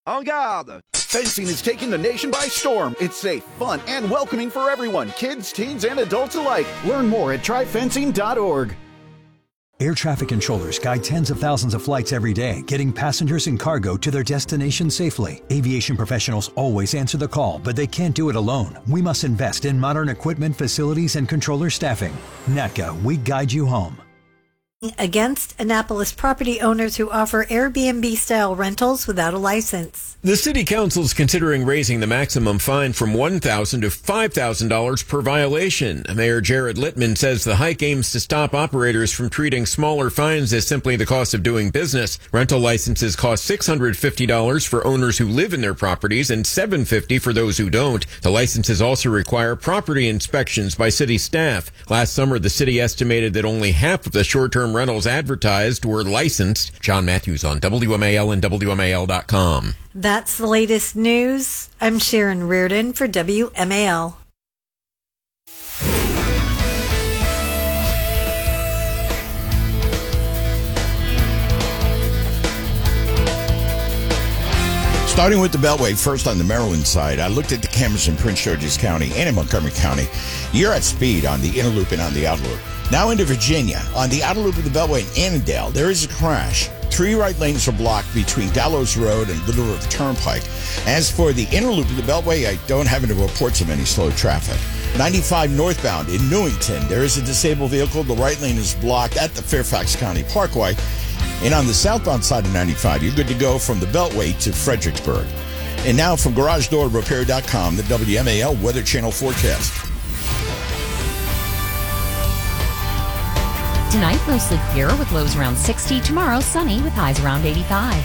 En garde! Fencing is taking the nation by storm. It's safe, fun, and welcoming for everyone, kids, teens, and adults alike. Learn more at tryfencing.org. Air traffic controllers guide tens of thousands of flights every day, getting passengers and cargo to their destination safely. Aviation professionals always answer the call, but they can't do it alone. We must invest in modern equipment, facilities, and controller staffing. NATCA, we guide you home. Against Annapolis property owners who offer Airbnb-style rentals without a license. The City Council is considering raising the maximum fine from $1,000 to $5,000 per violation. Mayor Jared Littman says the hike aims to stop operators from treating smaller fines as simply the cost of doing business. Rental licenses cost $650 for owners who live in their properties and $750 for those who don't. The licenses also require property inspections by city staff. Last summer, the city estimated that only half of the short-term rentals advertised were licensed. John Matthews on WMAL and WMAL.com. That's the latest news. I'm Sharon Reardon for WMAL. Starting with the Beltway, first on the Maryland side, I looked at the cameras in Prince George's County and in Montgomery County. You're at speed on the inner loop and on the outer loop. Now into Virginia. On the outer loop of the Beltway in Annandale, there is a crash. 3 right lanes are blocked between Gallows Road and Little River Turnpike. As for the inner loop of the Beltway, I don't have any reports of any slow traffic. 95 northbound in Newington, there is a disabled vehicle. The right lane is blocked at the Fairfax County Parkway. And on the southbound side of 95, you're good to go from the Beltway to Fredericksburg. And now from GarageDoorRepair.com, the WMAL Weather Channel forecast. Tonight, mostly clear with lows around 60. Tomorrow, sunny with highs around 85.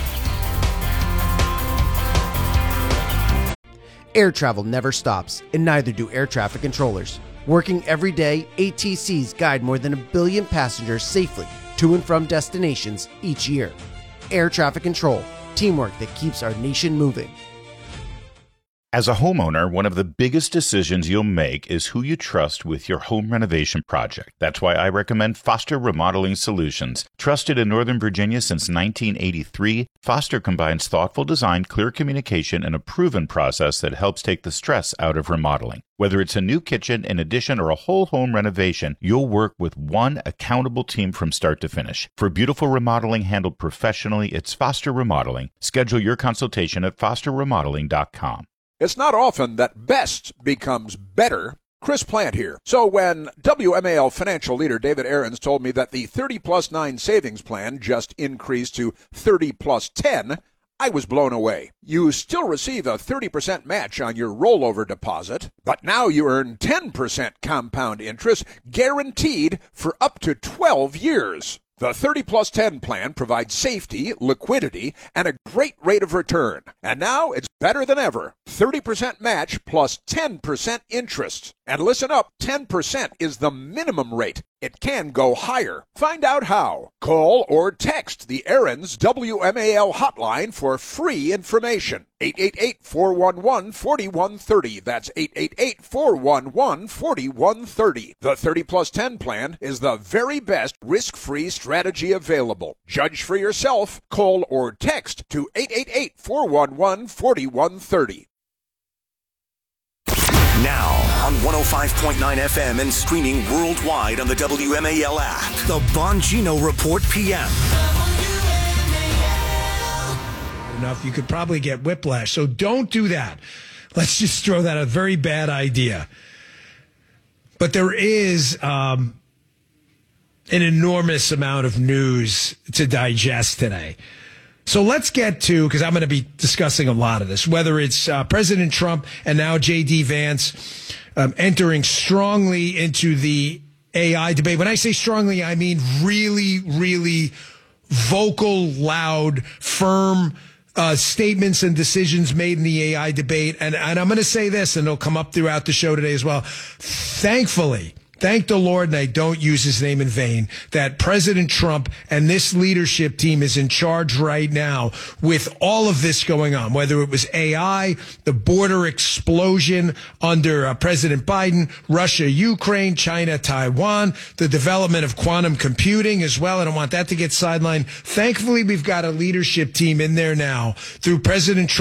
Air travel never stops, and neither do air traffic controllers. Working every day, ATCs guide more than 1 billion passengers safely to and from destinations each year. Air traffic control, teamwork that keeps our nation moving. As a homeowner, one of the biggest decisions you'll make is who you trust with your home renovation project. That's why I recommend Foster Remodeling Solutions. Trusted in Northern Virginia since 1983, Foster combines thoughtful design, clear communication, and a proven process that helps take the stress out of remodeling. Whether it's a new kitchen, an addition, or a whole home renovation, you'll work with one accountable team from start to finish. For beautiful remodeling handled professionally, it's Foster Remodeling. Schedule your consultation at fosterremodeling.com. It's not often that best becomes better. Chris Plant here. So when WMAL financial leader David Aarons told me that the 30+9 savings plan just increased to 30+10, I was blown away. You still receive a 30% match on your rollover deposit, but now you earn 10% compound interest guaranteed for up to 12 years. The 30+10 plan provides safety, liquidity, and a great rate of return. And now it's better than ever. 30% match plus 10% interest. And listen up, 10% is the minimum rate. It can go higher. Find out how. Call or text the Aarons WMAL hotline for free information. 888-411-4130. That's 888-411-4130. The 30+10 plan is the very best risk-free strategy available. Judge for yourself. Call or text to 888-411-4130. Now on 105.9 FM and streaming worldwide on the WMAL app. The Bongino Report PM. Enough, you could probably get whiplash. So don't do that. Let's just throw that a very bad idea. But there is an enormous amount of news to digest today. So let's get to, because I'm going to be discussing a lot of this, whether it's President Trump and now J.D. Vance entering strongly into the AI debate. When I say strongly, I mean really, really vocal, loud, firm statements and decisions made in the AI debate. And I'm going to say this, and it'll come up throughout the show today as well. Thankfully, thank the Lord, and I don't use his name in vain, that President Trump and this leadership team is in charge right now with all of this going on, whether it was AI, the border explosion under President Biden, Russia, Ukraine, China, Taiwan, the development of quantum computing as well. I don't want that to get sidelined. Thankfully, we've got a leadership team in there now through President Trump